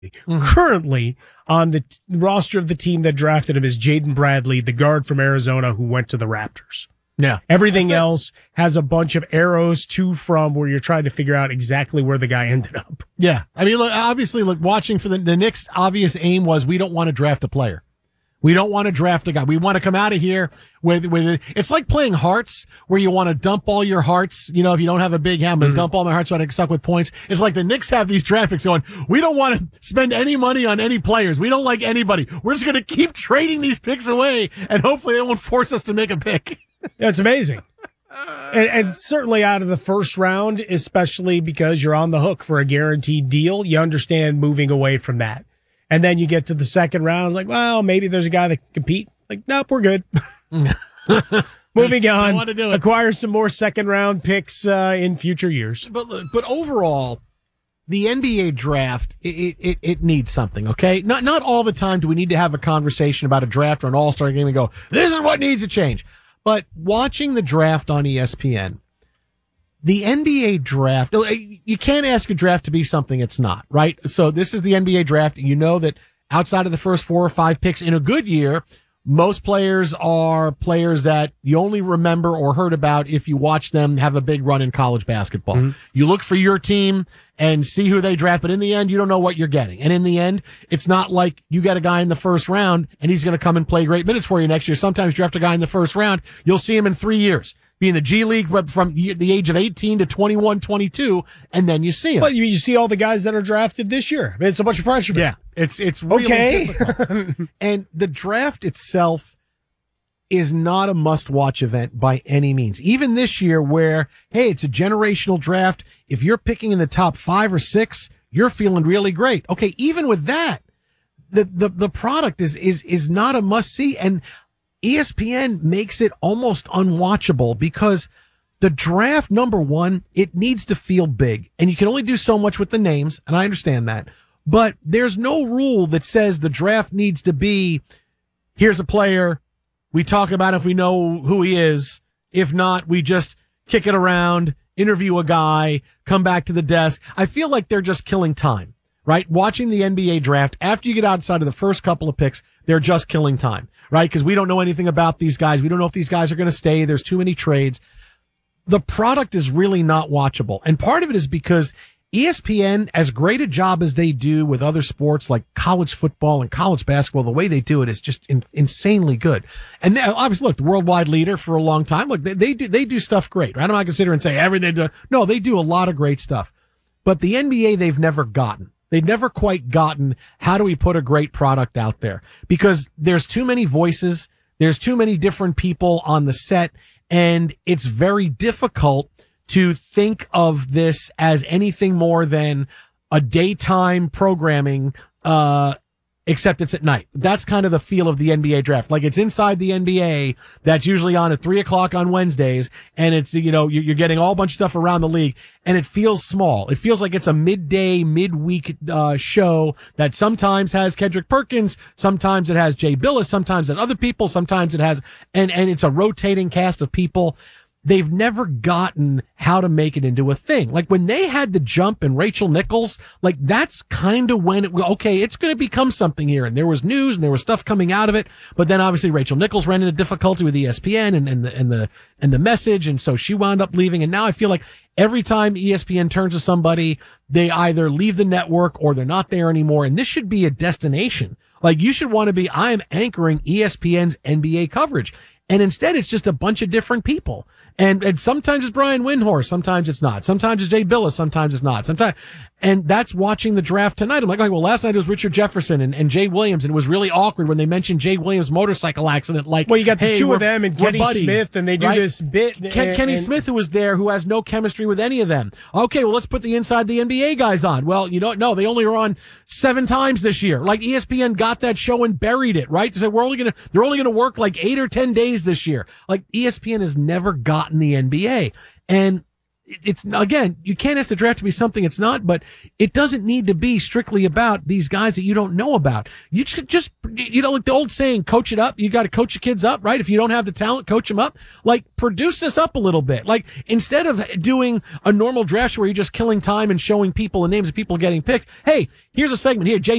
Currently on the roster of the team that drafted him is Jaden Bradley, the guard from Arizona who went to the Raptors. Yeah. Everything else has a bunch of arrows to from where you're trying to figure out exactly where the guy ended up. Yeah. I mean, look, obviously, look, watching for the Knicks' obvious aim was we don't want to draft a player. We don't want to draft a guy. We want to come out of here with it's like playing hearts where you want to dump all your hearts. You know, if you don't have a big hand, I'm going to dump all my hearts so I get stuck with points. It's like the Knicks have these draft picks going, we don't want to spend any money on any players. We don't like anybody. We're just going to keep trading these picks away and hopefully they won't force us to make a pick. Yeah, it's amazing. And certainly out of the first round, especially because you're on the hook for a guaranteed deal, you understand moving away from that. And then you get to the second round, like, well, maybe there's a guy that can compete. Like, nope, we're good. Moving on. Want to do it. Acquire some more second round picks in future years. But overall, the NBA draft, it needs something, okay? Not all the time do we need to have a conversation about a draft or an all-star game and go, this is what needs to change. But watching the draft on ESPN, the NBA draft, you can't ask a draft to be something it's not, right? So this is the NBA draft. You know that outside of the first 4 or 5 picks in a good year, most players are players that you only remember or heard about if you watch them have a big run in college basketball. Mm-hmm. You look for your team and see who they draft, but in the end, you don't know what you're getting. And in the end, it's not like you get a guy in the first round and he's going to come and play great minutes for you next year. Sometimes you draft a guy in the first round, you'll see him in 3 years. Be in the G League from the age of 18 to 21, 22, and then you see him. But you see all the guys that are drafted this year. I mean, it's a bunch of freshmen. Yeah, it's really difficult. And the draft itself is not a must-watch event by any means. Even this year where, hey, it's a generational draft. If you're picking in the top 5 or 6, you're feeling really great. Okay, even with that, the product is not a must-see. And ESPN makes it almost unwatchable because the draft, number one, it needs to feel big, and you can only do so much with the names, and I understand that, but there's no rule that says the draft needs to be, here's a player, we talk about if we know who he is, if not, we just kick it around, interview a guy, come back to the desk. I feel like they're just killing time, right? Watching the NBA draft, after you get outside of the first couple of picks, they're just killing time, right? Because we don't know anything about these guys. We don't know if these guys are going to stay. There's too many trades. The product is really not watchable. And part of it is because ESPN, as great a job as they do with other sports like college football and college basketball, the way they do it is just insanely good. And obviously, look, the worldwide leader for a long time. Look, they do stuff great, right? I'm not going to sit here and say everything. No, they do a lot of great stuff. But the NBA, they've never gotten. They've never quite gotten how do we put a great product out there, because there's too many voices. There's too many different people on the set, and it's very difficult to think of this as anything more than a daytime programming, except it's at night. That's kind of the feel of the NBA draft. Like it's inside the NBA. That's usually on at 3:00 on Wednesdays. And it's, you know, you're getting all a bunch of stuff around the league, and it feels small. It feels like it's a midweek, show that sometimes has Kendrick Perkins. Sometimes it has Jay Billis. Sometimes it other people. Sometimes it has, and it's a rotating cast of people. They've never gotten how to make it into a thing. Like when they had the jump and Rachel Nichols, like that's kind of when it's going to become something here. And there was news and there was stuff coming out of it. But then obviously Rachel Nichols ran into difficulty with ESPN and the message. And so she wound up leaving. And now I feel like every time ESPN turns to somebody, they either leave the network or they're not there anymore. And this should be a destination. Like you should want to be, I am anchoring ESPN's NBA coverage. And instead it's just a bunch of different people. And sometimes it's Brian Windhorst, sometimes it's not. Sometimes it's Jay Billis, sometimes it's not. And that's watching the draft tonight. I'm like, well, last night it was Richard Jefferson and Jay Williams, and it was really awkward when they mentioned Jay Williams' motorcycle accident. Like, well, you got the two of them and Kenny buddies, Smith, and they do this bit. Kenny Smith, who was there, who has no chemistry with any of them. Okay, well, let's put the Inside the NBA guys on. Well, you don't know. They only were on 7 times this year. Like ESPN got that show and buried it, right? They said they're only going to work like 8 or 10 days this year. Like ESPN has never gotten the NBA. And it's, again, you can't ask the draft to be something it's not, but it doesn't need to be strictly about these guys that you don't know about. You just, like the old saying, coach it up. You got to coach your kids up, right? If you don't have the talent, coach them up. Like, produce this up a little bit. Like, instead of doing a normal draft where you're just killing time and showing people the names of people getting picked, hey, here's a segment here. Jay